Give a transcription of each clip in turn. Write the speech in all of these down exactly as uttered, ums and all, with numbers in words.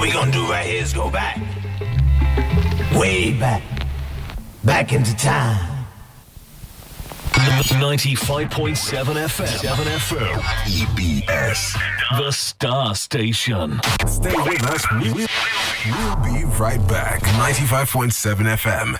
we gonna do right here is go back. Way back. Back into time. ninety-five point seven F M. seven F M. E B S. The Star Station. Stay with us. We, we, we'll be right back. ninety-five point seven F M.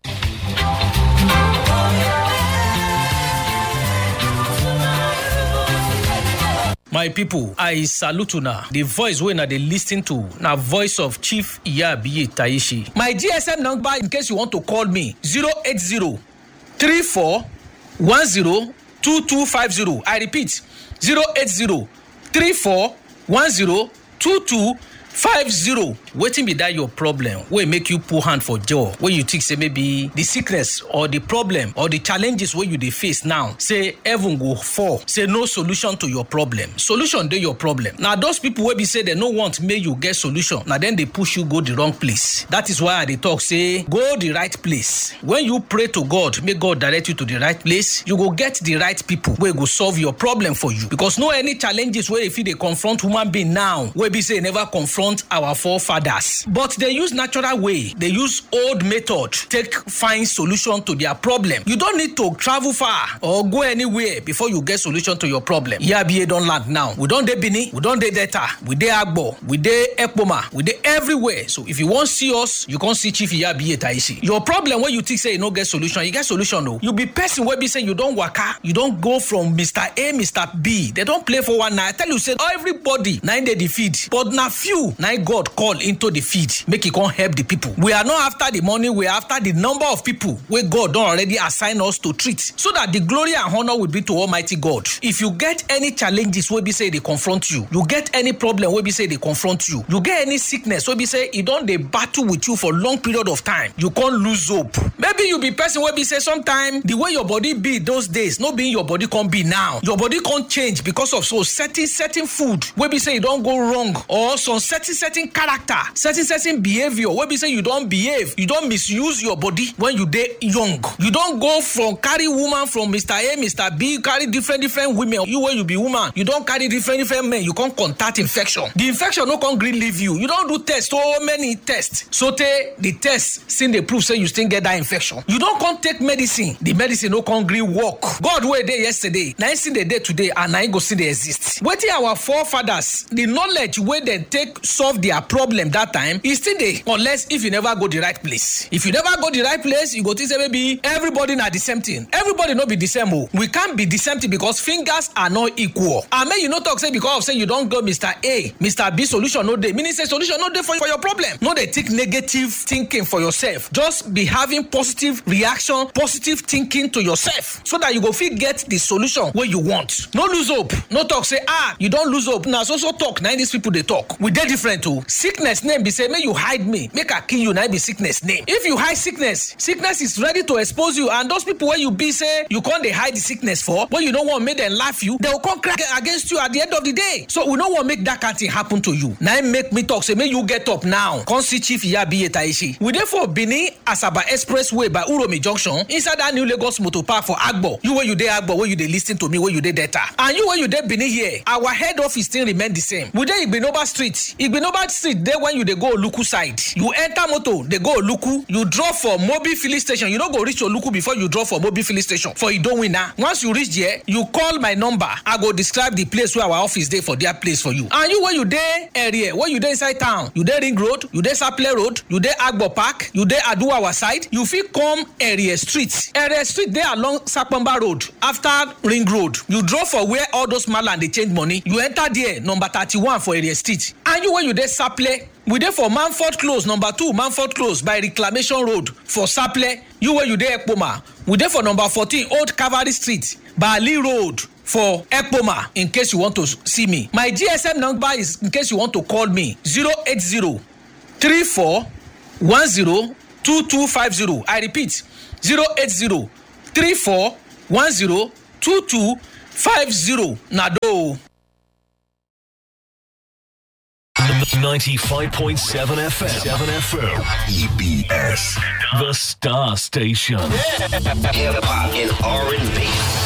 My people, I salute una. The voice wey na dey listen to na voice of Chief Iyabiye Taishi. My G S M number in case you want to call me zero eight zero three four one zero two two five zero. I repeat zero eight zero three four one zero two two five zero. Wetin be that your problem wey make you put hand for jaw, wey you think say maybe the sickness or the problem or the challenges wey you dey face now, say heaven go fall, say no solution to your problem. Solution dey your problem. Na those people wey be say they no want make you get solution, na then they push you go the wrong place. That is why I dey talk say go the right place. When you pray to God, make God direct you to the right place, you go get the right people wey go solve your problem for you. Because no any challenges wey if you dey confront human being now, wey be say never confront our forefathers. But they use natural way, they use old method take find solution to their problem. You don't need to travel far or go anywhere before you get solution to your problem. Iyabiye don land now. We don dey Benin, we don dey Delta, we dey Agbo, we dey Ekpoma, we dey everywhere. So if you want see us, you can see Chief Iyabiye Taishi. Your problem when you think say you no get solution, you get solution though. You be person where be say you don't waka, you don't go from Mister A, Mister B. They don't play for one night. I tell you say everybody nine they defeat, but na few nine God call into the feed, make it come help the people. We are not after the money, we are after the number of people where God don't already assign us to treat, so that the glory and honor will be to Almighty God. If you get any challenges where be say they confront you, you get any problem where be say they confront you, you get any sickness where be say it don't they battle with you for long period of time, you can't lose hope. Maybe you be person where be say sometime the way your body be those days, no being your body can't be now. Your body can't change because of so certain certain food where be say you don't go wrong, or some certain certain character, certain certain behavior where be say you don't behave, you don't misuse your body when you dey young. You don't go from carry woman from Mister A, Mister B, carry different different women. You when you be woman, you don't carry different different men, you can't contact infection. The infection no can green leave you. You don't do tests, so many tests. So te the tests sin they prove say you still get that infection. You don't come take medicine, the medicine no can green work. God were there yesterday, now see the day today, and now go see they exist. Waiting our forefathers, the knowledge where they take solve their problem that time is still there, unless if you never go the right place. If you never go the right place, you go to say maybe everybody not the same thing. Everybody not be the same. Oh. We can't be the same thing because fingers are not equal. I mean, you not talk say because of say you don't go Mister A, Mister B solution no day. Meaning say solution no day for, for your problem. No they take negative thinking for yourself. Just be having positive reaction, positive thinking to yourself, so that you go fit get the solution where you want. No lose hope. No talk say ah you don't lose hope. Now so so talk. Now these people they talk. We they different too. Sickness name be say make you hide me, make I kill you. Now be sickness name. If you hide sickness, sickness is ready to expose you. And those people where you be say you can't they hide the sickness for, but you don't want make them laugh you, they will come crack against you at the end of the day. So we don't want make that kind of thing happen to you. Now make me talk say make you get up now. Come see Chief Iyabiye Taishi. We therefore Benin Asaba Expressway by Uromi Junction inside that new Lagos Motor Park for Agbo. You where you dey Agbo, where you dey listen to me, where you dey Delta, and you where you dey Benin here. Our head office still remain the same. We dey Igbinoba Street. Igbinoba Street there when you dey go Oluku side. You enter motor, they go Oluku. You drop for Mobi filling station. You don't go reach Oluku before you drop for Mobi filling station. For you don't win now. Once you reach there, you call my number. I go describe the place where our office dey for their place for you. And you where you dey area, where you dey inside town, you dey Ring Road, you dey Saple Road, you dey Agbo Park, you dey Aduawa side. You fit come area street. Area street there along Sapamba Road after Ring Road. You drop for where all those maland they change money. You enter there number thirty-one for area street. And you where you dey Saple, we dey for Manford Close number two, Manford Close by Reclamation Road for Saple. You where you dey Ekpoma. We dey for number fourteen Old Cavalry Street, Bali Road for Ekpoma. In case you want to see me, my G S M number is in case you want to call me zero eight zero three four one zero two two five zero. I repeat zero eight zero three four one zero two two five zero. Nado. ninety-five point seven F M. seven F M. E B S. The Star Station. Hip hop and R and B.